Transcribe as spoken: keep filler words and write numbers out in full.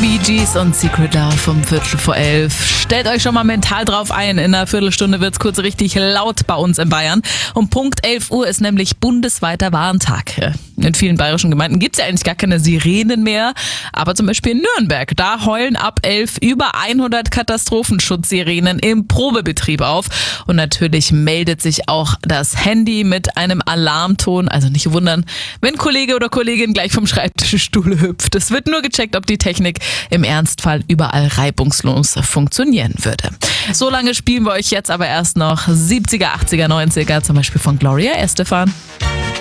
Bee Gees und Secret Love um Viertel vor elf. Stellt euch schon mal mental drauf ein, in einer Viertelstunde wird's kurz richtig laut bei uns in Bayern. Um Punkt elf Uhr ist nämlich bundesweiter Warntag. In vielen bayerischen Gemeinden gibt's ja eigentlich gar keine Sirenen mehr, aber zum Beispiel in Nürnberg, da heulen ab elf über hundert Katastrophenschutzsirenen im Probebetrieb auf. Und natürlich meldet sich auch das Handy mit einem Alarmton. Also nicht wundern, wenn Kollege oder Kollegin gleich vom Schreibtischstuhl hüpft. Es wird nur gecheckt, ob die Technik im Ernstfall überall reibungslos funktionieren würde. So lange spielen wir euch jetzt aber erst noch siebziger, achtziger, neunziger, zum Beispiel von Gloria Estefan.